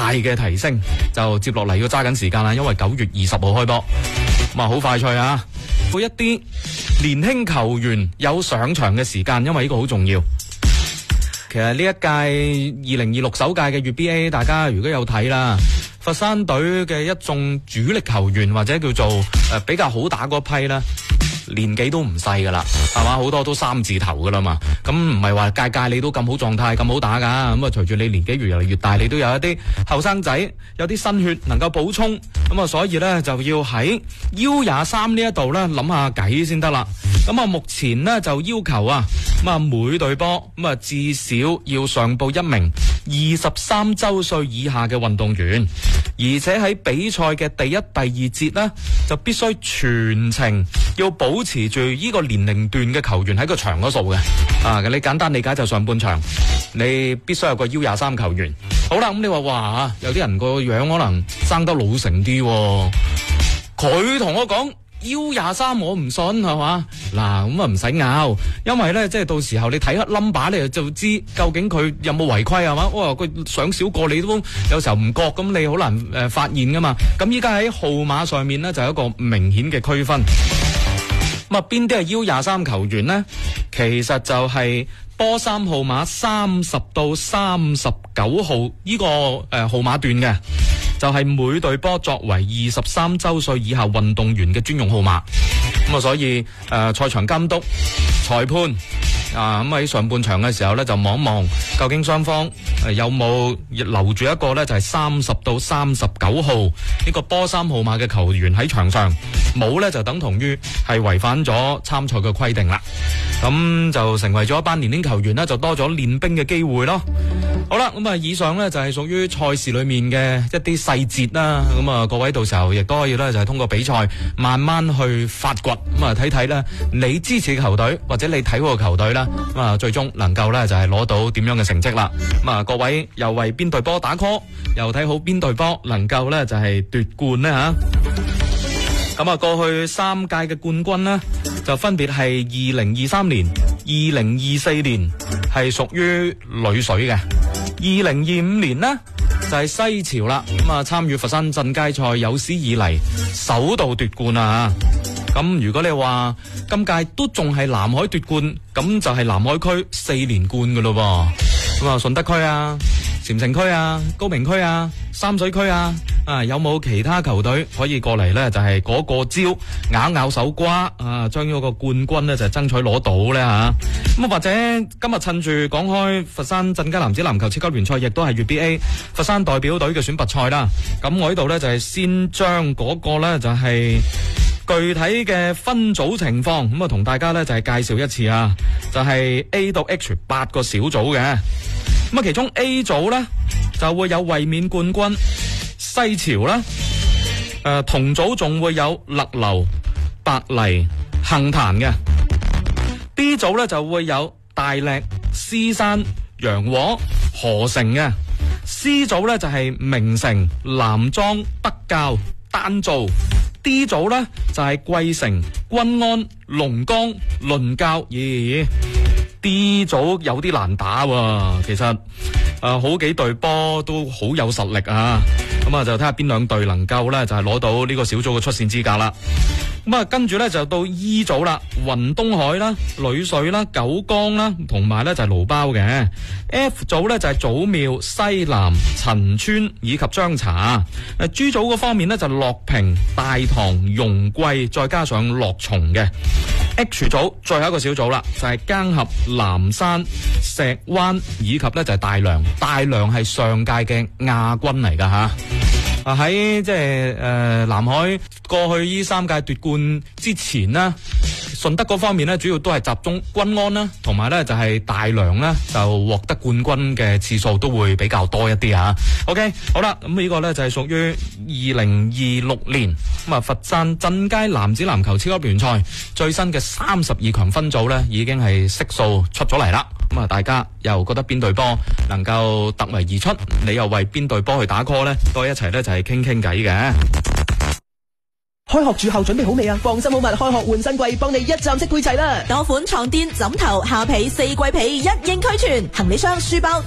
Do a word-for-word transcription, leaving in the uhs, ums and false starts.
大嘅提升，就接落嚟要揸緊時間啦，因為九月二十號開波，咁啊好快脆啊！會一啲年輕球員有上場嘅時間，因為呢個好重要。其實呢一屆二零二六首屆嘅粵 B A， 大家如果有睇啦，佛山隊嘅一眾主力球員或者叫做誒、呃、比較好打嗰批啦，年紀都唔細噶啦，係嘛？好多都三字頭噶啦嘛，咁唔係話屆屆你都咁好狀態咁好打噶，咁啊隨住你年紀越嚟越大，你都有一啲後生仔有啲新血能夠補充，咁啊所以呢，就要喺 U 廿三呢一度呢諗下計先得啦。咁啊目前呢，就要求啊，咁啊每隊波咁啊至少要上報一名二十三周歲以下嘅運動員，而且喺比賽嘅第一、第二節呢，就必須全程要保持住呢個年齡段嘅球員喺個場嗰度嘅。啊，你簡單理解就上半場你必須有個 U 廿三球員。好啦，咁你話哇，有啲人個樣可能生得老成啲，佢同我講 U 廿三我唔信係嘛？嗱，咁啊唔使拗，因為咧即係到時候你睇黑 number 你就知究竟佢有冇違規係嘛？哇，佢上少過你都有時候唔覺，咁你好難誒、呃、發現噶嘛。咁依家喺號碼上面咧就有一個明顯嘅區分。咁啊邊啲係 U 廿三球員呢？其實就係波衫號碼三十到三十九號呢、這個誒、呃、號碼段嘅。就係每隊波作為二十三周歲以下運動員嘅專用號碼，咁啊所以誒賽、呃、場監督、裁判啊咁喺上半場嘅時候咧就望一望，究竟雙方、呃、有冇留住一個咧就係三十到三十九號呢個波衫號碼嘅球員喺場上，冇咧就等同於係違反咗參賽嘅規定啦，咁就成為咗一班年輕球員呢就多咗練兵嘅機會咯。好啦，咁啊以上咧就係屬於賽事裏面嘅一啲細節啦，咁啊各位到時候亦都可以咧就係通過比賽慢慢去發掘，咁啊睇睇咧你支持嘅球隊或者你睇好嘅球隊啦，咁啊最終能夠咧就係攞到點樣嘅成績啦。咁啊各位又為邊隊波打 call， 又睇好邊隊波能夠咧就係奪冠咧吓。咁啊過去三屆嘅冠軍呢，就分別係二零二三年、二零二四年係屬於女水嘅。二零二五年呢就係、是、西潮啦，咁啊參與佛山鎮街賽有史以嚟首度奪冠啊！咁如果你話今屆都仲係南海奪冠，咁就係南海區四連冠噶咯噃。咁啊順德區啊、禪城區啊、高明區啊、三水區啊，啊有冇其他球隊可以過嚟呢？就係、是、嗰個招咬咬手瓜啊，將呢個冠軍呢就爭取攞到呢吓。咁啊或者今日趁住講開佛山鎮街男子籃球超級聯賽，亦都係粵 B A 佛山代表隊嘅選拔賽啦。咁我呢度呢，就係先將嗰個呢，就係具體嘅分組情況，咁啊同大家呢，就係介紹一次啊，就係 A 到 H 八個小組嘅。咁啊其中 A 組呢，就會有衛冕冠軍西潮啦，誒、呃、同組仲會有勒流、白泥、杏壇嘅。B 組咧就會有大瀝、獅山、陽和、河城嘅。C 組咧就係名城、南莊、德滘、丹灶。D 組咧就係桂城、均安、龍崗、倫教。咦、yeah. D 組有啲難打喎，其實誒、呃、好幾隊波都好有實力啊，咁啊就睇下邊兩隊能夠咧就係攞到呢個小組嘅出線資格啦。咁啊跟住咧就到 E 組啦，雲東海啦、旅水啦、九江啦，同埋咧就係蘆苞嘅。F 組咧就係祖廟、西南、陳村以及張茶。誒 G 組嗰方面咧就樂平、大棠、容桂，再加上樂松嘅。H 組最後一個小組啦，就係耕合、南山、石灣以及咧就係大良。大良係上屆嘅亞軍嚟噶吓。啊喺即係誒南海過去呢三屆奪冠之前呢，順德嗰方面呢，主要都係集中均安啦，同埋咧就係、是、大良呢，就獲得冠軍嘅次數都會比較多一啲啊。OK， 好啦，咁呢個咧就係屬於二零二六年咁啊佛山鎮街男子籃球超級聯賽最新嘅三十二強分組咧，已經係悉數出咗嚟啦。咁啊，大家又覺得邊隊波能夠突圍而出？你又為邊隊波去打 call 呢？都一齊咧就係傾傾偈嘅。 開學住校準備好未啊？放心好物，開學換新季，幫你一站式配齊啦！ 多款床墊、枕頭、下被、四季被一應俱全，行李箱、書包